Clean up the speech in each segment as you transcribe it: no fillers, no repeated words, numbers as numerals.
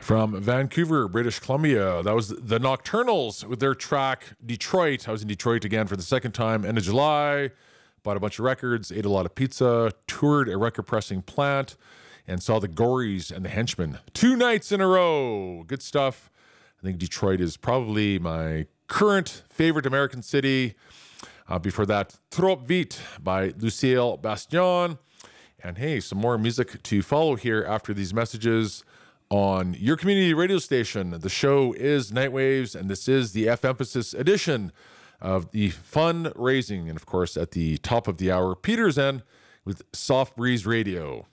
From Vancouver, British Columbia, that was the Nocturnals with their track Detroit. I was in Detroit again for the second time, end of July. Bought a bunch of records, ate a lot of pizza, toured a record pressing plant, and saw the Gories and the Henchmen 2 nights in a row. Good stuff. I think Detroit is probably my current favorite American city. Before that, Trop Vite by Lucille Bastion. And hey, some more music to follow here after these messages on your community radio station. The show is Nightwaves, and this is the F Emphasis edition of the fundraising. And of course, at the top of the hour, Peter Zen with Soft Breeze Radio.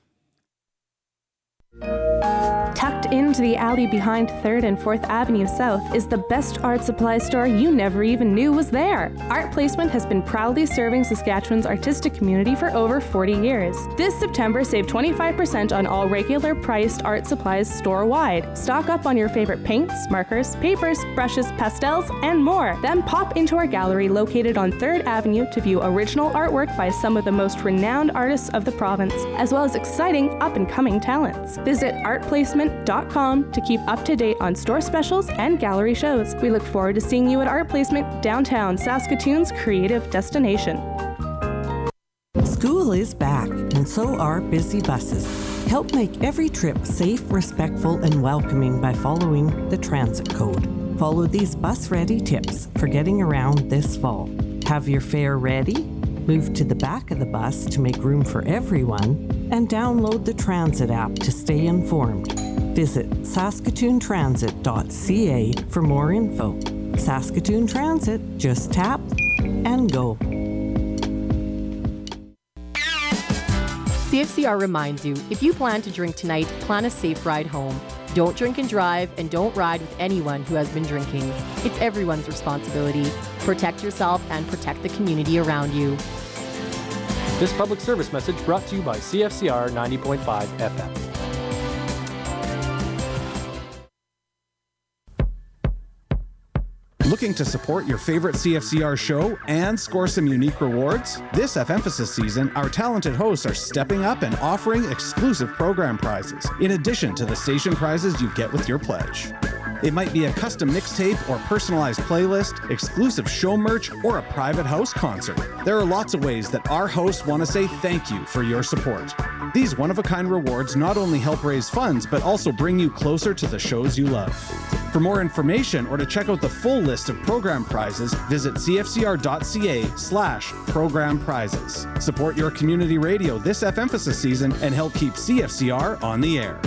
Tucked into the alley behind 3rd and 4th Avenue South is the best art supply store you never even knew was there. Art Placement has been proudly serving Saskatchewan's artistic community for over 40 years. This September, save 25% on all regular priced art supplies store-wide. Stock up on your favorite paints, markers, papers, brushes, pastels, and more. Then pop into our gallery located on 3rd Avenue to view original artwork by some of the most renowned artists of the province, as well as exciting up-and-coming talents. Visit artplacement.com to keep up to date on store specials and gallery shows. We look forward to seeing you at Art Placement, downtown Saskatoon's creative destination. School is back, and so are busy buses. Help make every trip safe, respectful, and welcoming by following the transit code. Follow these bus-ready tips for getting around this fall. Have your fare ready, move to the back of the bus to make room for everyone, and download the Transit app to stay informed. Visit saskatoontransit.ca for more info. Saskatoon Transit, just tap and go. CFCR reminds you, if you plan to drink tonight, plan a safe ride home. Don't drink and drive, and don't ride with anyone who has been drinking. It's everyone's responsibility. Protect yourself and protect the community around you. This public service message brought to you by CFCR 90.5 FM. Looking to support your favorite CFCR show and score some unique rewards? This F Emphasis season, our talented hosts are stepping up and offering exclusive program prizes, in addition to the station prizes you get with your pledge. It might be a custom mixtape or personalized playlist, exclusive show merch, or a private house concert. There are lots of ways that our hosts want to say thank you for your support. These one-of-a-kind rewards not only help raise funds, but also bring you closer to the shows you love. For more information or to check out the full list of program prizes, visit cfcr.ca/program prizes. Support your community radio this F Emphasis season and help keep CFCR on the air.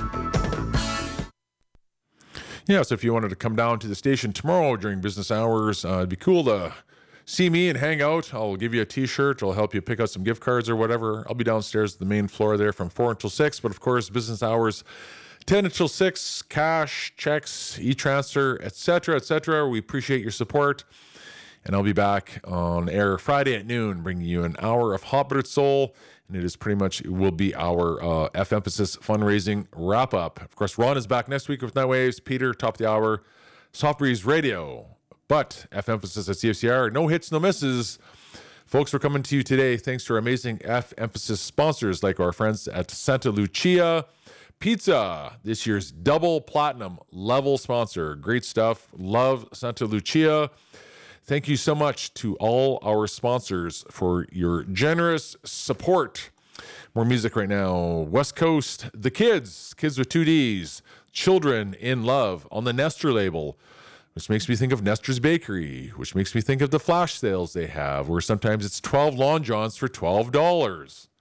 Yeah, so if you wanted to come down to the station tomorrow during business hours, it'd be cool to see me and hang out. I'll give you a t-shirt. I'll help you pick out some gift cards or whatever. I'll be downstairs at the main floor there from 4 until 6. But of course, business hours 10 until 6, cash, checks, e-transfer, etc., etc. We appreciate your support. And I'll be back on air Friday at noon, bringing you an hour of Hot Buttered Soul. And it will be our F Emphasis fundraising wrap up. Of course, Ron is back next week with Nightwaves. Peter, top of the hour, Soft Breeze Radio. But F Emphasis at CFCR, no hits, no misses. Folks, we're coming to you today thanks to our amazing F Emphasis sponsors like our friends at Santa Lucia Pizza, this year's double platinum level sponsor. Great stuff. Love Santa Lucia. Thank you so much to all our sponsors for your generous support. More music right now. West Coast, The Kids with 2 Ds, Children in Love on the Nestor label, which makes me think of Nestor's Bakery, which makes me think of the flash sales they have, where sometimes it's 12 Long Johns for $12.